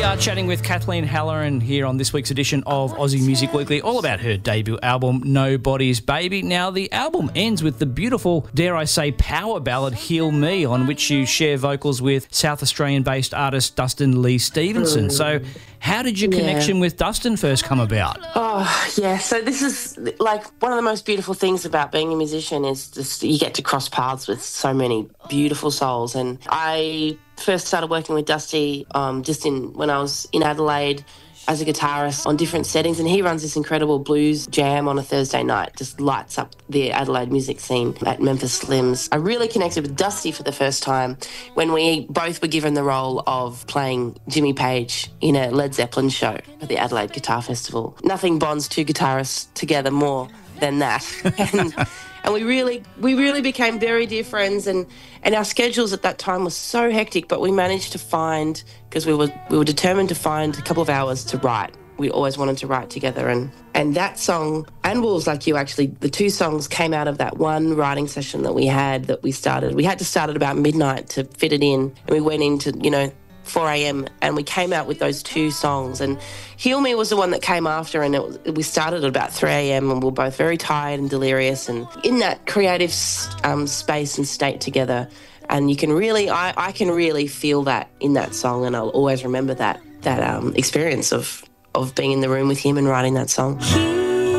Chatting with Kathleen Halloran here on this week's edition of Aussie Music Weekly, all about her debut album, Nobody's Baby. Now, the album ends with the beautiful, dare I say, power ballad, Heal Me, on which you share vocals with South Australian-based artist Dustin Lee Stevenson. So how did your connection with Dustin first come about? Oh, yeah. So this is, like, one of the most beautiful things about being a musician is just you get to cross paths with so many beautiful souls. And I first started working with Dusty when I was in Adelaide as a guitarist on different settings, and he runs this incredible blues jam on a Thursday night, just lights up the Adelaide music scene at Memphis Slims. I really connected with Dusty for the first time when we both were given the role of playing Jimmy Page in a Led Zeppelin show at the Adelaide Guitar Festival. Nothing bonds two guitarists together more than that. And we really became very dear friends, and our schedules at that time were so hectic, but we managed to find, because we were determined to find a couple of hours to write. We always wanted to write together, and that song and Wolves Like You, actually, the two songs came out of that one writing session that we started. We had to start at about midnight to fit it in, and we went into, 4 a.m. and we came out with those two songs, and Heal Me was the one that came after, and we started at about 3 a.m. and we were both very tired and delirious and in that creative space and state together, and you can really, I can really feel that in that song, and I'll always remember that experience of being in the room with him and writing that song.